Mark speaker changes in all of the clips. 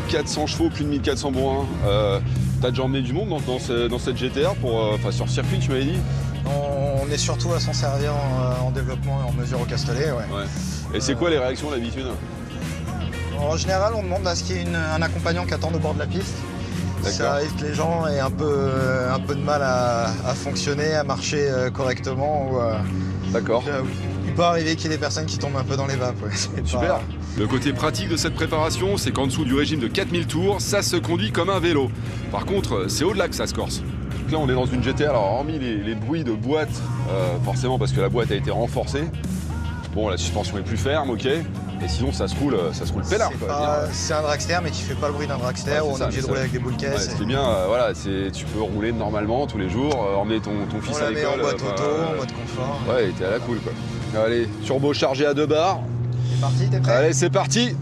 Speaker 1: 1400 chevaux, plus de 1400 bourrins. T'as déjà emmené du monde dans cette GTR sur le circuit, tu m'avais dit?
Speaker 2: On est surtout à s'en servir en développement et en mesure au Castellet. Ouais.
Speaker 1: Et c'est quoi les réactions d'habitude?
Speaker 2: En général, on demande à ce qu'il y ait un accompagnant qui attende au bord de la piste. Ça arrive que les gens aient un peu de mal à fonctionner, à marcher correctement.
Speaker 1: D'accord.
Speaker 2: Il peut arriver qu'il y ait des personnes qui tombent un peu dans les vapes. Ouais.
Speaker 1: Super. Le côté pratique de cette préparation, c'est qu'en dessous du régime de 4000 tours, ça se conduit comme un vélo. Par contre, c'est au-delà que ça se corse. Donc là, on est dans une GTR, alors hormis les bruits de boîte, forcément parce que la boîte a été renforcée. Bon, la suspension est plus ferme, ok. Et sinon, ça se roule peinard.
Speaker 2: C'est un dragster, mais qui fait pas le bruit d'un dragster. On est obligé de rouler avec des boules caisses.
Speaker 1: Ouais, ce qui est bien, tu peux rouler normalement tous les jours, emmener ton fils à l'école.
Speaker 2: En boîte auto, en mode confort.
Speaker 1: Ouais, t'es à la cool, quoi. Allez, turbo chargé à 2 bars.
Speaker 2: C'est parti, t'es prêt?
Speaker 1: Allez, c'est parti.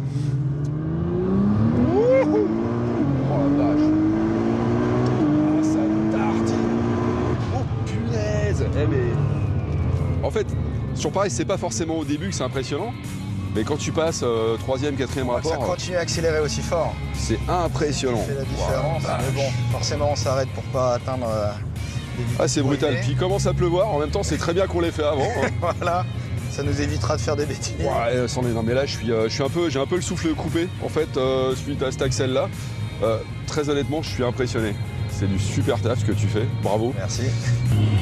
Speaker 1: Wouhou. Oh la vache. Ah, ça tartine. Oh punaise. En fait, sur pareil, c'est pas forcément au début que c'est impressionnant. Mais quand tu passes 3e, 4e rapport...
Speaker 2: Ça continue à accélérer aussi fort.
Speaker 1: C'est impressionnant.
Speaker 2: Ça fait la différence. Wow, mais bon, forcément, on s'arrête pour pas atteindre...
Speaker 1: c'est brutal. Puis il commence à pleuvoir. En même temps, c'est très bien qu'on l'ait fait avant. Hein.
Speaker 2: Voilà. Ça nous évitera de faire des bêtises.
Speaker 1: Ouais, non, mais là, j'ai un peu le souffle coupé, en fait, suite à cet axel-là. Très honnêtement, je suis impressionné. C'est du super taf ce que tu fais. Bravo.
Speaker 2: Merci.